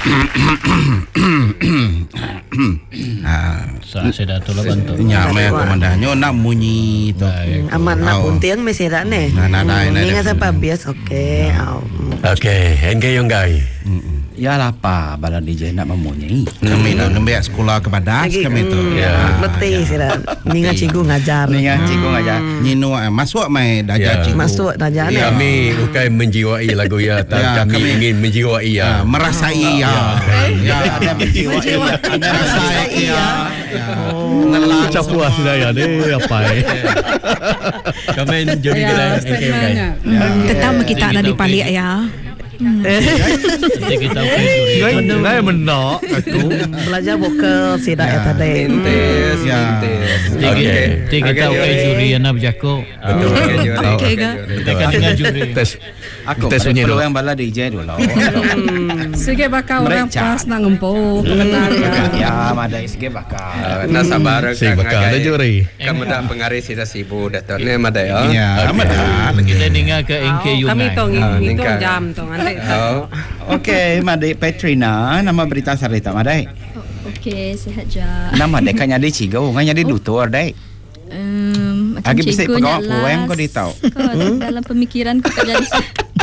Saya dah tolong bantu. Nyamai komandannya nak munyi tu. Amat nak puntiang mesti dah ni. Ingat siapa bias okey. Okey, engke yang gai. Ya lapar bala DJ nak memunyi. Kami tu nembiak sekolah kebadas kami tu. Letih sih dah. Ningan cikgu ngajar. Nyinu masuk mai dajar cikgu. Masuk dajar ni. Kami bukan menjiwai lagu ya, kami ingin menjiwai ya. Merasai ya. Ya, ada menjiwai. Ada rasai ya. Nelang puas dah ya ni apa kami jadi kita engke gai. Tetap kita ada di palik ya. Kita Saya menok aku Belajar vokal sih dah tadi. kita juri anak berjako. Okey ke? Kita kan dengan juri. Aku perlu yang bala DJ dulu. Sige bakal orang pas nak ngempuk pengenal Ya, madai sige bakal. Na sabar si bakal ada juri. Kamu dah pengaris kita sibu dato ni madai Ya, amat. Kita dengar ke engke Yungai. Kami tong hitung jam tong nanti. Okey, madai Petrina, nama berita sarita madai. Okey, sihat je. Nama dek kan nyadi cigo, kan nyadi dutur dek. Macam Agi bisa cikgu pegang nyalas. poem kau ditau. Dalam pemikiran kau tak jadi.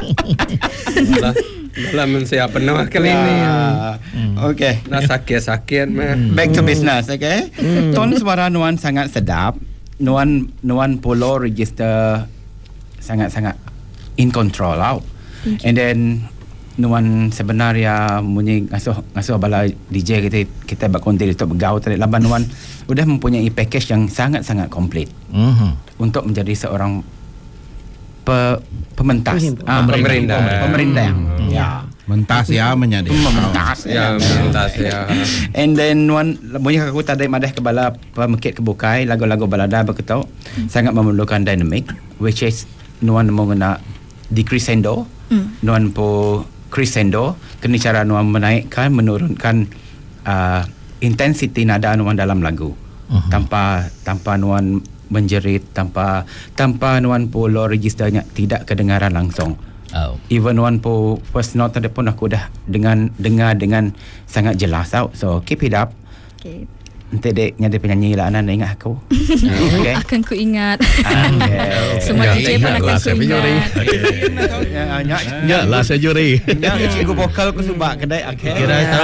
dalam siapa nama kali ini. Okey. Na sakit mah. Back to business, okay? Ton suara Nuan sangat sedap. Nuan polo register sangat-sangat in control tau. And then Nuan sebenarnya bunyi ngasuh bala DJ kita berkonti untuk bergaul tadi. Laban Nuan sudah mempunyai package yang sangat-sangat komplit untuk menjadi seorang pementas. Pemerintah. Ya. Mentas ya menjadi. Mementas Ya. And then Nuan bunyi aku tadi madah ke bala pemekit kebukai lagu-lagu balada berketuk sangat memerlukan dynamic, which is Nuan mengena di crescendo. Nuan po crescendo kena cara Nuan menaikkan menurunkan intensity nada Nuan dalam lagu. Tanpa Nuan menjerit, tanpa Nuan po low registernya tidak kedengaran langsung. Even Nuan po first note tadi pun aku dah dengar dengan sangat jelas tau. So keep it up. Okey. Nanti dek nyada penyanyi lah Anan ingat aku. Okay. Akan ku ingat. Okay. Semua DJ pun akan ku ingat. Ya lah saya juri. Cikgu vokal aku subak kedai. Kira tahu.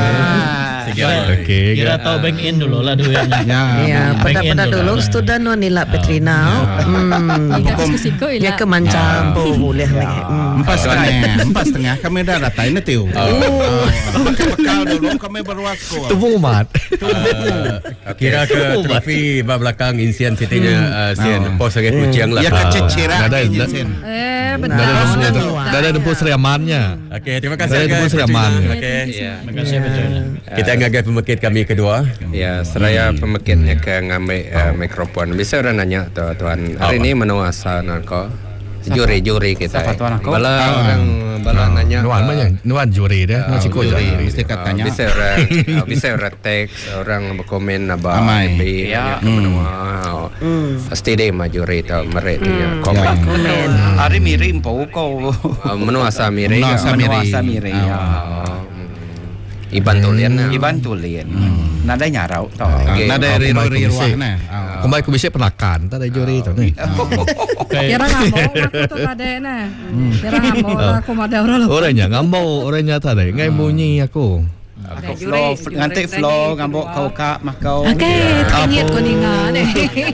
Kira tahu bank in dulu lah duitnya. Ya, pada dulu student Nuan nila Petrina. Ya ke mancam boleh lagi. 4.5 kami dah datang ini tu. Bekal dulu kami berwasko. Tepung umat. Kira ke trofi belakang insian sitinya sian pos sangat kucing lah. Ya kececiran. Ada dempus riamannya. Okey, terima kasih. Ada dempus riaman. Okey. Terima kasih betul. Kita ngagai pemekit kami kedua. Ya, seraya pemekitnya ke ngambil mikrofon. Bisa orang nanya tuan. Hari ini menuasa kau. Juri kita. Bala nanya. Nuan juri dah. Nuan cikgu juri. Mesti katanya. Bisa orang teks, orang berkomen apa. Ya. Pasti dia majuri tau mereka komen. Hari mirim po kau. Menuasa miri. Iban tulian. Nada nyarau tau. Nada riruah nah. Kembali aku bisa penakan. Tak ada juri tu ni. Kira ngambau aku tu tadi nah. Kira ngambau aku ada orang lu. Orangnya tak ada. Ngai bunyi aku. Nganti flow ngambok kau kak makau. Okey, teringat kau ningan ni.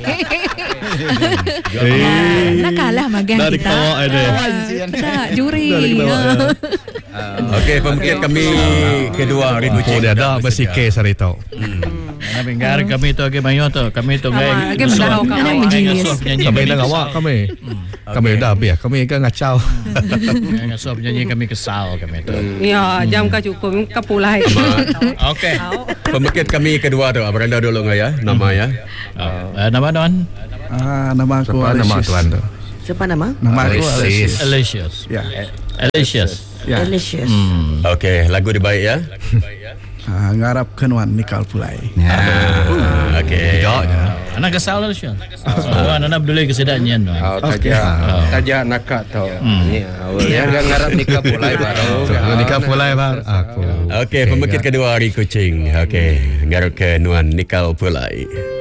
Nak kalah magang kita. Dari kawak ada. Tak, juri. Okey, pemikir kami kedua Rindu Cik. Dia dah bersike sari tau. Dengar kami tu agak banyak tu. Kami tu gay. Anak menjenius. Kami dah ngawak kami. Kami dah biar. Kami kan ngacau. Ngasuh penyanyi kami kesal kami tu. Ya, jam ka cukup kapulai. Okey. Pemikir kami kedua tu. Abang anda dulu ya. Nama ya. Nama Don? Nama aku Nama tuan tu. Siapa nama? Nama aku Alicious. Ya. Alicious. Delicious. Okey, lagu dia baik ya. Ngarap kenuan nikal pulai. Okey. Anak kesal lah Syah. Anak boleh kesedannya. Tajak nakak tau. Yang ngarap nikah pulai baru. Nikah pulai baru. Okey, pemekit kedua hari kucing. Okey, ngarap kenuan nikah pulai.